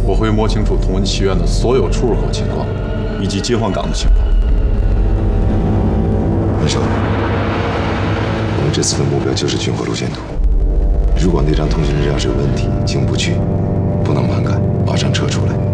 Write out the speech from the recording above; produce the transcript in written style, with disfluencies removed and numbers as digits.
我会摸清楚同文祈愿的所有出入口情况，以及接换港的情况。 文少，我们这次的目标就是军火路线图。如果那张通行证要是有问题，进不去，不能蛮改，马上撤出来。